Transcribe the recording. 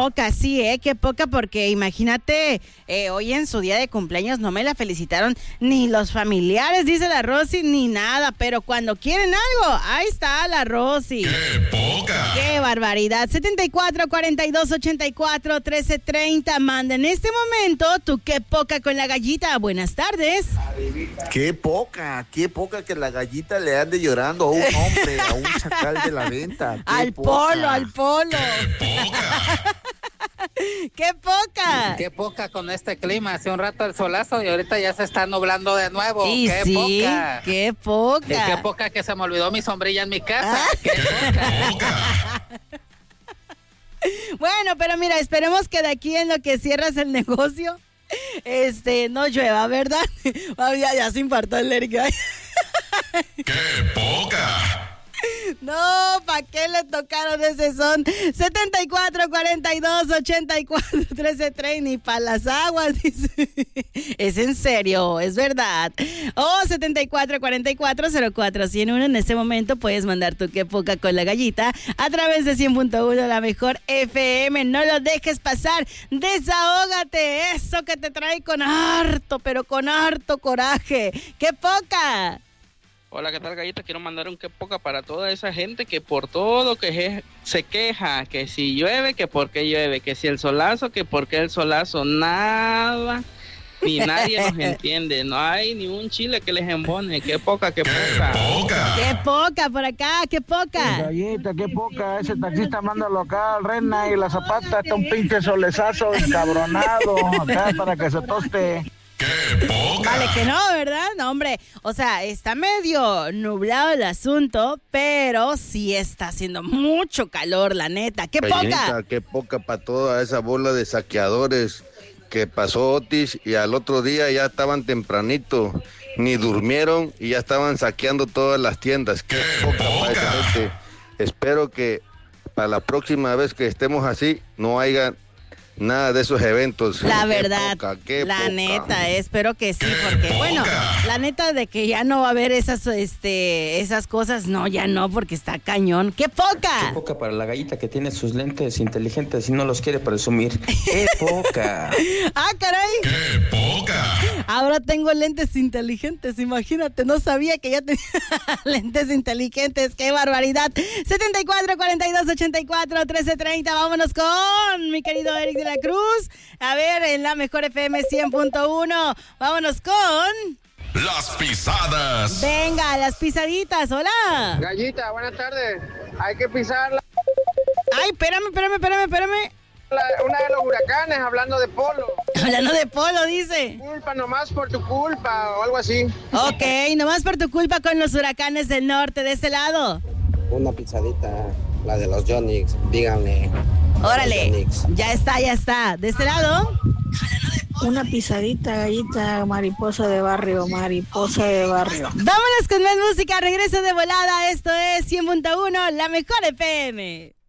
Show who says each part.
Speaker 1: poca, sí, qué poca, porque imagínate, hoy en su día de cumpleaños no me la felicitaron ni los familiares, dice la Rosy, ni nada, pero cuando quieren algo, ahí está la Rosy.
Speaker 2: ¡Qué poca!
Speaker 1: ¡Qué barbaridad! 74-42-84-1330, manda en este momento tu qué poca con la gallita. Buenas tardes.
Speaker 3: Qué poca que la gallita le ande llorando a un hombre, a un chacal de la venta.
Speaker 1: Al polo. ¡Qué poca!
Speaker 4: Qué poca con este clima. Hace un rato el solazo y ahorita ya se está nublando de nuevo.
Speaker 1: Y
Speaker 4: ¡Qué
Speaker 1: sí,
Speaker 4: poca!
Speaker 1: ¡qué poca!
Speaker 4: Y qué poca que se me olvidó mi sombrilla en mi casa. ¡Qué poca!
Speaker 1: Bueno, pero mira, esperemos que de aquí en lo que cierras el negocio, no llueva, ¿verdad? Ya se infartó el Eric.
Speaker 2: ¡Qué poca!
Speaker 1: No, ¿para qué le tocaron ese son? 74-42-84-1330, ni para las aguas, dice. Es en serio, es verdad. 74-44-04-101, en este momento puedes mandar tu qué poca con la gallita a través de 100.1, la mejor FM. No lo dejes pasar, desahógate, eso que te trae con harto, pero con harto coraje. ¡Qué poca!
Speaker 5: Hola, ¿qué tal, gallita? Quiero mandar un qué poca para toda esa gente que por todo se queja, que si llueve, que por qué llueve, que si el solazo, que por qué el solazo, nada, ni nadie nos entiende, no hay ni un chile que les embone, qué poca, qué poca.
Speaker 1: ¡Qué poca por acá, qué poca!
Speaker 6: Gallita, qué poca, ese taxista manda acá al Rena y la Zapata, está un pinche solezazo encabronado acá para que se toste.
Speaker 2: ¡Qué poca!
Speaker 1: Vale que no, ¿verdad? No, hombre, o sea, está medio nublado el asunto, pero sí está haciendo mucho calor, la neta. ¡Qué poca!
Speaker 7: Qué poca para toda esa bola de saqueadores que pasó Otis y al otro día ya estaban tempranito, ni durmieron y ya estaban saqueando todas las tiendas. ¡Qué poca para esa gente! Espero que para la próxima vez que estemos así no haya nada de esos eventos.
Speaker 1: La verdad, la neta, espero que sí, porque bueno, la neta de que ya no va a haber esas cosas, no, ya no, porque está cañón. ¡Qué poca!
Speaker 8: Qué poca para la gallita que tiene sus lentes inteligentes y no los quiere presumir. ¡Qué poca!
Speaker 1: ¡Ah, caray!
Speaker 2: ¡Qué poca!
Speaker 1: Ahora tengo lentes inteligentes, imagínate, no sabía que ya tenía lentes inteligentes, ¡qué barbaridad! 74-42-84-1330, vámonos con mi querido Eric de la Cruz. A ver, en la mejor FM 100.1, vámonos con...
Speaker 2: Las pisadas.
Speaker 1: Venga, las pisaditas, hola.
Speaker 9: Gallita, buenas tardes. Hay que pisarla.
Speaker 1: Ay, espérame.
Speaker 9: Una de los huracanes, hablando de polo.
Speaker 1: Hablando de polo, dice.
Speaker 9: Culpa, nomás por tu culpa, o algo así.
Speaker 1: Ok, nomás por tu culpa con los huracanes del norte, de este lado.
Speaker 10: Una pisadita, la de los Yonix, díganle.
Speaker 1: Órale, ya está. ¿De este lado?
Speaker 11: Una pisadita, gallita, mariposa de barrio.
Speaker 1: Vámonos con más música, regreso de volada, esto es 100.1, la mejor FM.